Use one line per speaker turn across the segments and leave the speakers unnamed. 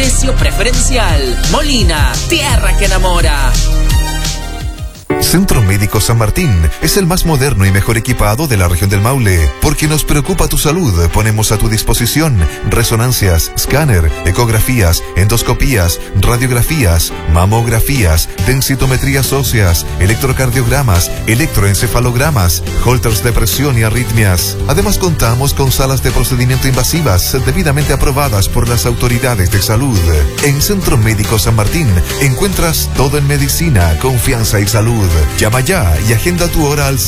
Precio preferencial. Molina, tierra que enamora.
Centro Médico San Martín es el más moderno y mejor equipado de la región del Maule. Porque nos preocupa tu salud, ponemos a tu disposición resonancias, escáner, ecografías, endoscopías, radiografías, mamografías, densitometrías óseas, electrocardiogramas, electroencefalogramas, holters de presión y arritmias. Además contamos con salas de procedimiento invasivas debidamente aprobadas por las autoridades de salud. En Centro Médico San Martín encuentras todo en medicina, confianza y salud. Llama ya y agenda tu hora al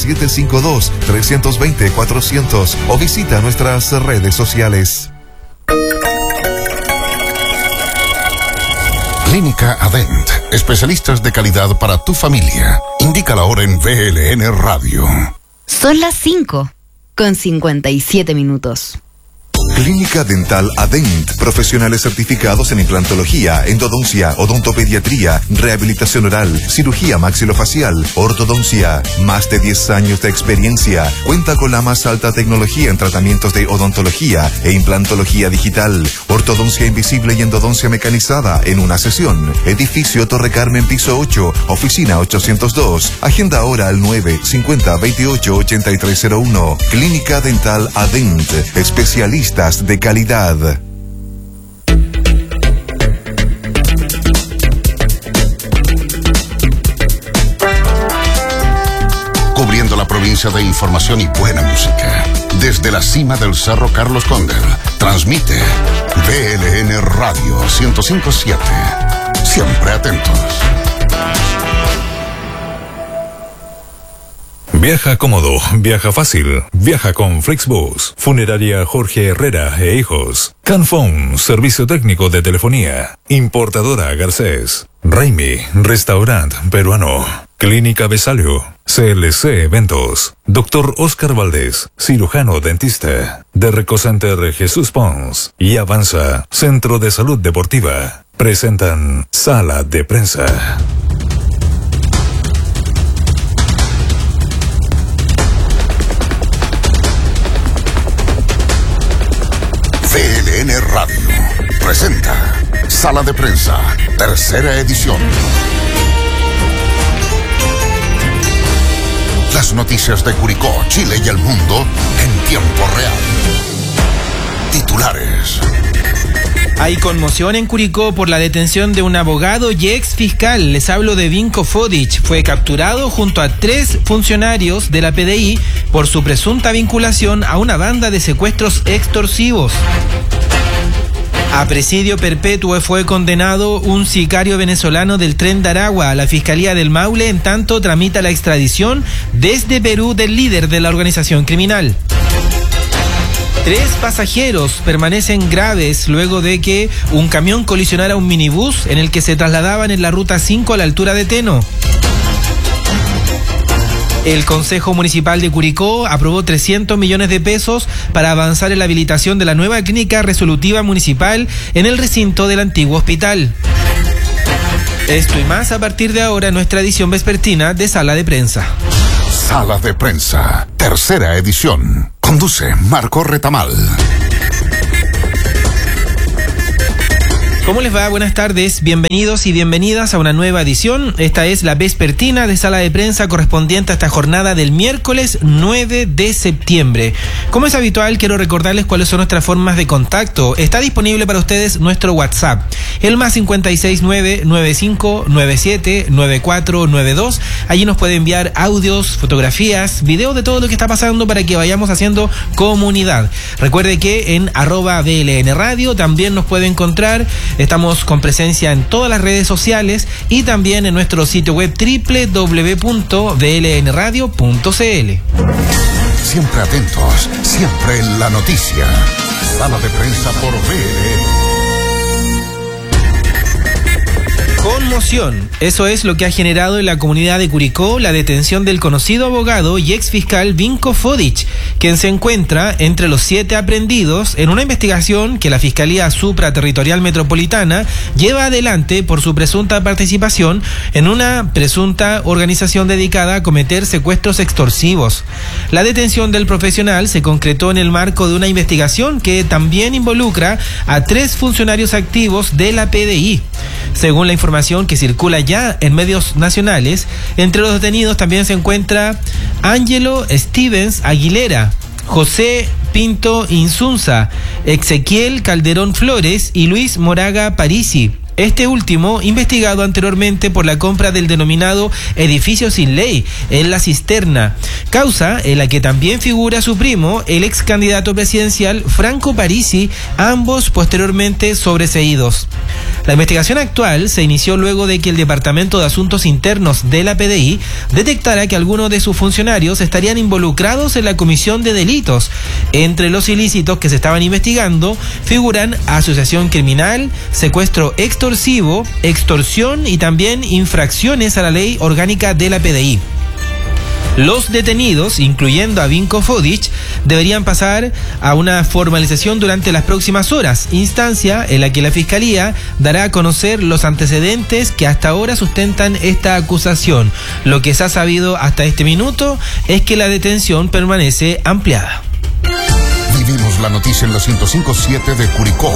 752-320-400 o visita nuestras redes sociales.
Clínica Adent, especialistas de calidad para tu familia. Indica la hora en VLN Radio.
Son las 5:57.
Clínica Dental Adent, profesionales certificados en implantología, endodoncia, odontopediatría, rehabilitación oral, cirugía maxilofacial, ortodoncia. Más de 10 años de experiencia. Cuenta con la más alta tecnología en tratamientos de odontología e implantología digital, ortodoncia invisible y endodoncia mecanizada en una sesión. Edificio Torre Carmen, piso 8, oficina 802. Agenda ahora al 950-28-8301. Clínica Dental Adent, especialistas de calidad.
Cubriendo la provincia de información y buena música. Desde la cima del Cerro Carlos Cóndel, transmite VLN Radio 105.7. Siempre atentos.
Viaja cómodo, viaja fácil, viaja con Flixbus, Funeraria Jorge Herrera e Hijos, Canfón, servicio técnico de telefonía, Importadora Garcés, Raimi, restaurante peruano, Clínica Besalio, CLC Eventos, Dr. Oscar Valdés, cirujano dentista, Derreco Center Jesús Pons y Avanza, Centro de Salud Deportiva, presentan Sala de Prensa.
VLN Radio presenta Sala de Prensa, tercera edición. Las noticias de Curicó, Chile y el mundo en tiempo real. Titulares.
Hay conmoción en Curicó por la detención de un abogado y ex fiscal. Les hablo de Vinko Fodic. Fue capturado junto a 3 funcionarios de la PDI por su presunta vinculación a una banda de secuestros extorsivos. A presidio perpetuo fue condenado un sicario venezolano del Tren de Aragua. La Fiscalía del Maule, en tanto, tramita la extradición desde Perú del líder de la organización criminal. 3 pasajeros permanecen graves luego de que un camión colisionara un minibús en el que se trasladaban en la ruta 5 a la altura de Teno. El Consejo Municipal de Curicó aprobó 300 millones de pesos para avanzar en la habilitación de la nueva clínica resolutiva municipal en el recinto del antiguo hospital. Esto y más a partir de ahora en nuestra edición vespertina de Sala de Prensa.
Sala de Prensa, tercera edición. Conduce Marco Retamal.
¿Cómo les va? Buenas tardes, bienvenidos y bienvenidas a una nueva edición. Esta es la vespertina de Sala de Prensa correspondiente a esta jornada del miércoles 9 de septiembre. Como es habitual, quiero recordarles cuáles son nuestras formas de contacto. Está disponible para ustedes nuestro WhatsApp, el más 569-9597-9492. Allí nos puede enviar audios, fotografías, videos de todo lo que está pasando para que vayamos haciendo comunidad. Recuerde que en @VLN Radio también nos puede encontrar. Estamos con presencia en todas las redes sociales y también en nuestro sitio web www.vlnradio.cl.
Siempre atentos, siempre en la noticia. Sala de Prensa por VLN.
Conmoción. Eso es lo que ha generado en la comunidad de Curicó la detención del conocido abogado y ex fiscal Vinko Fodic, quien se encuentra entre los 7 aprehendidos en una investigación que la Fiscalía Supraterritorial Metropolitana lleva adelante por su presunta participación en una presunta organización dedicada a cometer secuestros extorsivos. La detención del profesional se concretó en el marco de una investigación que también involucra a 3 funcionarios activos de la PDI. Según la información que circula ya en medios nacionales, entre los detenidos también se encuentra Ángelo Stevens Aguilera, José Pinto Insunza, Ezequiel Calderón Flores y Luis Moraga Parisi. Este último, investigado anteriormente por la compra del denominado edificio sin ley en La Cisterna, causa en la que también figura su primo, el ex candidato presidencial Franco Parisi, ambos posteriormente sobreseídos. La investigación actual se inició luego de que el Departamento de Asuntos Internos de la PDI detectara que algunos de sus funcionarios estarían involucrados en la comisión de delitos. Entre los ilícitos que se estaban investigando figuran asociación criminal, secuestro extorsivo, extorsión y también infracciones a la ley orgánica de la PDI. Los detenidos, incluyendo a Vinko Fodic, deberían pasar a una formalización durante las próximas horas, instancia en la que la Fiscalía dará a conocer los antecedentes que hasta ahora sustentan esta acusación. Lo que se ha sabido hasta este minuto es que la detención permanece ampliada.
Vivimos la noticia en la 105.7 de Curicó.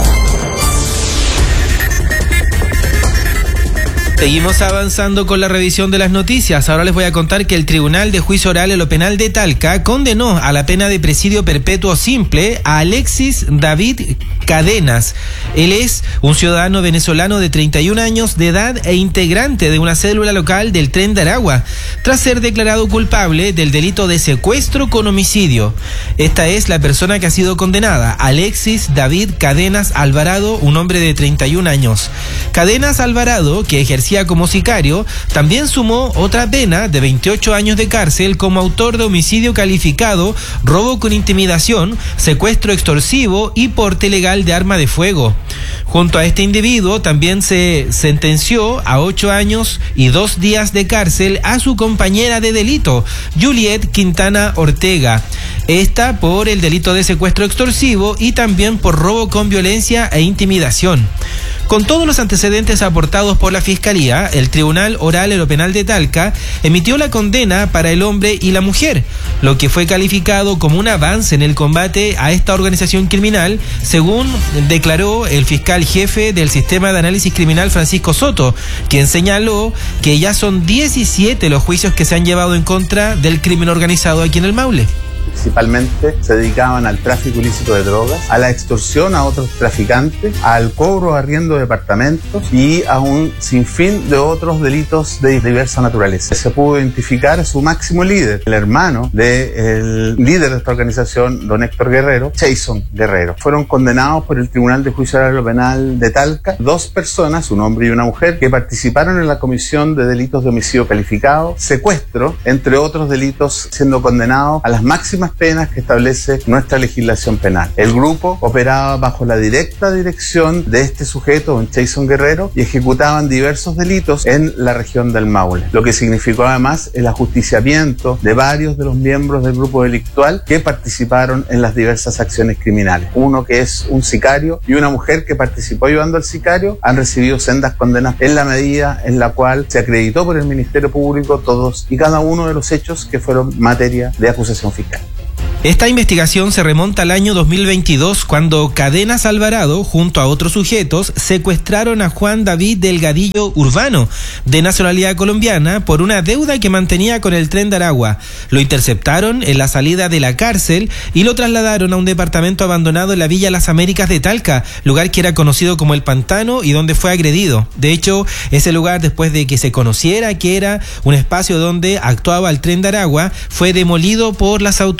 Seguimos avanzando con la revisión de las noticias. Ahora les voy a contar que el Tribunal de Juicio Oral en lo Penal de Talca condenó a la pena de presidio perpetuo simple a Alexis David Cadenas. Él es un ciudadano venezolano de 31 años de edad e integrante de una célula local del Tren de Aragua, tras ser declarado culpable del delito de secuestro con homicidio. Esta es la persona que ha sido condenada, Alexis David Cadenas Alvarado, un hombre de 31 años. Cadenas Alvarado, que ejercía como sicario, también sumó otra pena de 28 años de cárcel como autor de homicidio calificado, robo con intimidación, secuestro extorsivo y porte ilegal de arma de fuego. Junto a este individuo también se sentenció a 8 años y 2 días de cárcel a su compañera de delito, Juliet Quintana Ortega. Esta por el delito de secuestro extorsivo y también por robo con violencia e intimidación. Con todos los antecedentes aportados por la Fiscalía, el Tribunal Oral en lo Penal de Talca emitió la condena para el hombre y la mujer, lo que fue calificado como un avance en el combate a esta organización criminal, según declaró el fiscal jefe del Sistema de Análisis Criminal Francisco Soto, quien señaló que ya son 17 los juicios que se han llevado en contra del crimen organizado aquí en el Maule.
Principalmente se dedicaban al tráfico ilícito de drogas, a la extorsión a otros traficantes, al cobro de arriendo de departamentos y a un sinfín de otros delitos de diversa naturaleza. Se pudo identificar a su máximo líder, el hermano del líder de esta organización, don Héctor Guerrero, Jason Guerrero. Fueron condenados por el Tribunal de Juicio Oral Penal de Talca 2 personas, un hombre y una mujer, que participaron en la comisión de delitos de homicidio calificado, secuestro, entre otros delitos, siendo condenados a las máximas penas que establece nuestra legislación penal. El grupo operaba bajo la directa dirección de este sujeto, don Jason Guerrero, y ejecutaban diversos delitos en la región del Maule, lo que significó además el ajusticiamiento de varios de los miembros del grupo delictual que participaron en las diversas acciones criminales. Uno que es un sicario y una mujer que participó ayudando al sicario han recibido sendas condenas en la medida en la cual se acreditó por el Ministerio Público todos y cada uno de los hechos que fueron materia de acusación fiscal.
Esta investigación se remonta al año 2022, cuando Cadenas Alvarado, junto a otros sujetos, secuestraron a Juan David Delgadillo Urbano, de nacionalidad colombiana, por una deuda que mantenía con el Tren de Aragua. Lo interceptaron en la salida de la cárcel y lo trasladaron a un departamento abandonado en la Villa Las Américas de Talca, lugar que era conocido como El Pantano y donde fue agredido. De hecho, ese lugar, después de que se conociera que era un espacio donde actuaba el Tren de Aragua, fue demolido por las autoridades.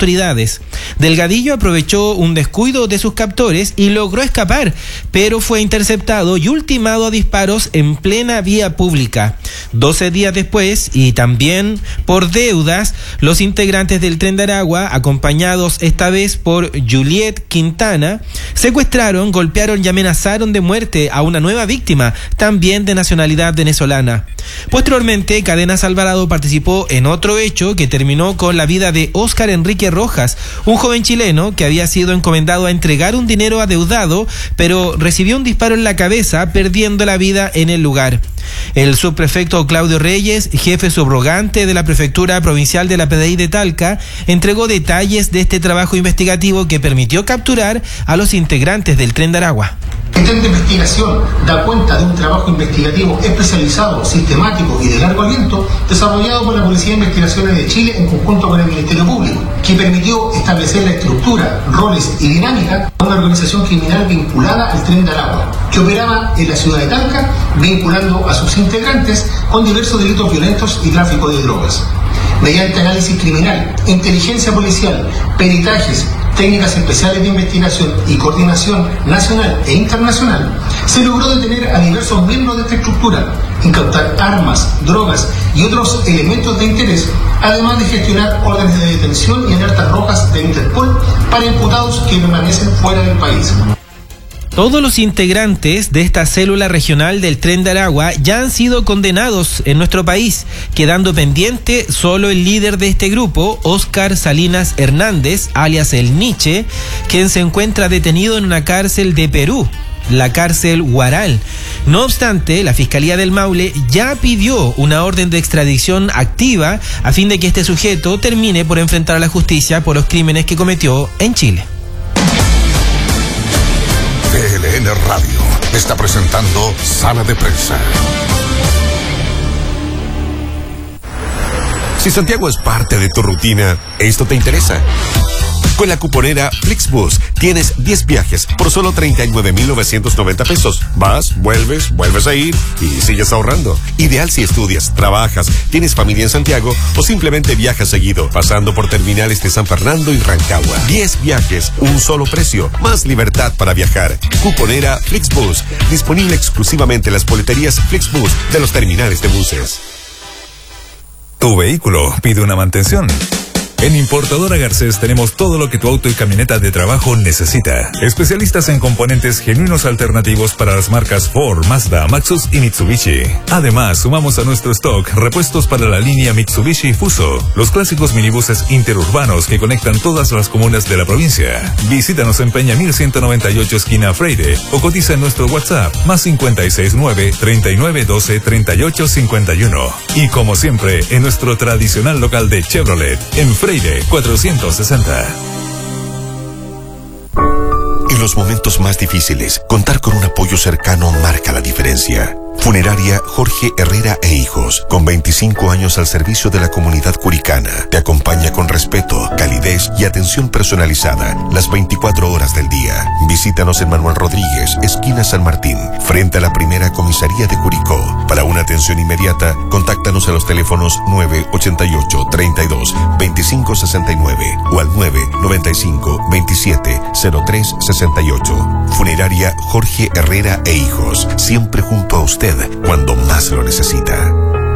agentes. Delgadillo aprovechó un descuido de sus captores y logró escapar, pero fue interceptado y ultimado a disparos en plena vía pública. 12 días después, y también por deudas, los integrantes del Tren de Aragua, acompañados esta vez por Juliet Quintana, secuestraron, golpearon y amenazaron de muerte a una nueva víctima, también de nacionalidad venezolana. Posteriormente, Cadenas Alvarado participó en otro hecho que terminó con la vida de Óscar Enrique Rojas, un joven chileno que había sido encomendado a entregar un dinero adeudado, pero recibió un disparo en la cabeza, perdiendo la vida en el lugar. El subprefecto Claudio Reyes, jefe subrogante de la Prefectura Provincial de la PDI de Talca, entregó detalles de este trabajo investigativo que permitió capturar a los integrantes del Tren de Aragua.
El tren de investigación da cuenta de un trabajo investigativo especializado, sistemático y de largo aliento desarrollado por la Policía de Investigaciones de Chile en conjunto con el Ministerio Público, que permitió establecer la estructura, roles y dinámica de una organización criminal vinculada al Tren de Aragua, que operaba en la ciudad de Talca, vinculando a sus integrantes con diversos delitos violentos y tráfico de drogas. Mediante análisis criminal, inteligencia policial, peritajes, técnicas especiales de investigación y coordinación nacional e internacional, se logró detener a diversos miembros de esta estructura, incautar armas, drogas y otros elementos de interés, además de gestionar órdenes de detención y alertas rojas de Interpol para imputados que permanecen fuera del país.
Todos los integrantes de esta célula regional del Tren de Aragua ya han sido condenados en nuestro país, quedando pendiente solo el líder de este grupo, Óscar Salinas Hernández, alias El Niche, quien se encuentra detenido en una cárcel de Perú, la cárcel Huaral. No obstante, la Fiscalía del Maule ya pidió una orden de extradición activa a fin de que este sujeto termine por enfrentar a la justicia por los crímenes que cometió en Chile.
VLN Radio está presentando Sala de Prensa.
Si Santiago es parte de tu rutina, esto te interesa. Con la cuponera Flixbus tienes 10 viajes por solo 39,990 pesos. Vas, vuelves a ir y sigues ahorrando. Ideal si estudias, trabajas, tienes familia en Santiago o simplemente viajas seguido, pasando por terminales de San Fernando y Rancagua. 10 viajes, un solo precio, más libertad para viajar. Cuponera Flixbus, disponible exclusivamente en las boleterías Flixbus de los terminales de buses.
Tu vehículo pide una mantención. En Importadora Garcés tenemos todo lo que tu auto y camioneta de trabajo necesita. Especialistas en componentes genuinos alternativos para las marcas Ford, Mazda, Maxus y Mitsubishi. Además, sumamos a nuestro stock repuestos para la línea Mitsubishi Fuso, los clásicos minibuses interurbanos que conectan todas las comunas de la provincia. Visítanos en Peña 1198 esquina Freire o cotiza en nuestro WhatsApp +569 3912 3851. Y como siempre, en nuestro tradicional local de Chevrolet, en Freire 460.
En los momentos más difíciles, contar con un apoyo cercano marca la diferencia. Funeraria Jorge Herrera e Hijos, con 25 años al servicio de la comunidad curicana, te acompaña con respeto, calidez y atención personalizada las 24 horas del día. Visítanos en Manuel Rodríguez, esquina San Martín, frente a la primera comisaría de Curicó. Para una atención inmediata, contáctanos a los teléfonos 988 32 25 69 o al 995 27 03 68. Funeraria Jorge Herrera e Hijos, siempre junto a usted cuando más lo necesita.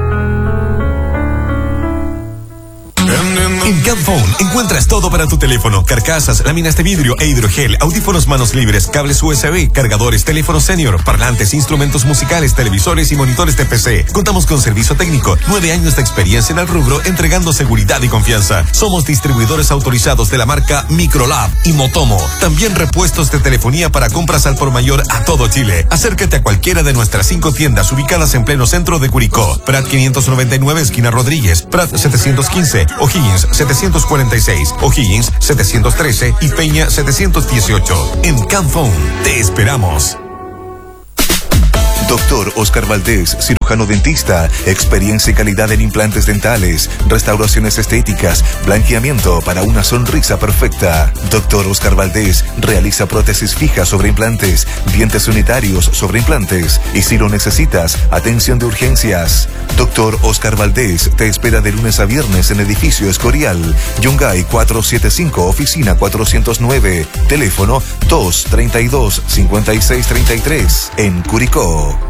En Camphone encuentras todo para tu teléfono: carcasas, láminas de vidrio e hidrogel, audífonos manos libres, cables USB, cargadores, teléfonos senior, parlantes, instrumentos musicales, televisores y monitores de PC. Contamos con servicio técnico, 9 años de experiencia en el rubro, entregando seguridad y confianza. Somos distribuidores autorizados de la marca Microlab y Motomo. También repuestos de telefonía para compras al por mayor a todo Chile. Acércate a cualquiera de nuestras 5 tiendas ubicadas en pleno centro de Curicó: Prat 599 esquina Rodríguez, Prat 715, O'Higgins 746, O'Higgins 713 y Peña 718. En Camphone te esperamos.
Doctor Oscar Valdés, cirujano dentista, experiencia y calidad en implantes dentales, restauraciones estéticas, blanqueamiento para una sonrisa perfecta. Doctor Oscar Valdés realiza prótesis fijas sobre implantes, dientes unitarios sobre implantes y si lo necesitas, atención de urgencias. Doctor Oscar Valdés te espera de lunes a viernes en edificio Escorial, Yungay 475, oficina 409, teléfono 232-5633, en Curicó.